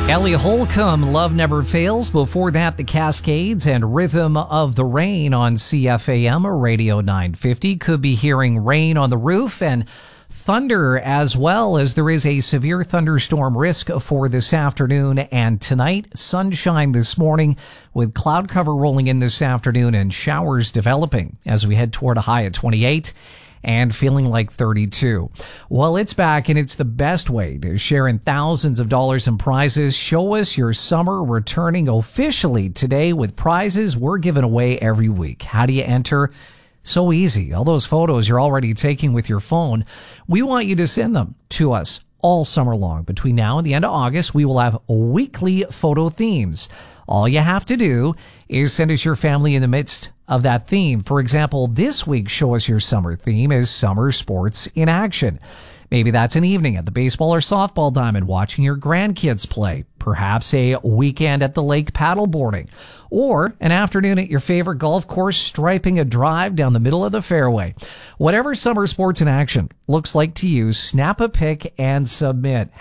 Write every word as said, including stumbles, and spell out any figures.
Ellie Holcomb, Love Never Fails. Before that, the Cascades and Rhythm of the Rain on C F A M Radio nine fifty. Could be hearing rain on the roof and thunder as well, as there is a severe thunderstorm risk for this afternoon and tonight. Sunshine this morning with cloud cover rolling in this afternoon and showers developing as we head toward a high at twenty-eight. And feeling like thirty-two. Well, it's back, and it's the best way to share in thousands of dollars in prizes. Show us your summer, returning officially today with prizes we're giving away every week. How do you enter? So easy. All those photos you're already taking with your phone, we want you to send them to us all summer long. Between now and the end of August, we will have weekly photo themes. All you have to do is send us your family in the midst of that theme. For example, this week's Show Us Your Summer theme is Summer Sports in Action. Maybe that's an evening at the baseball or softball diamond watching your grandkids play. Perhaps a weekend at the lake paddleboarding. Or an afternoon at your favorite golf course striping a drive down the middle of the fairway. Whatever Summer Sports in Action looks like to you, snap a pic and submit.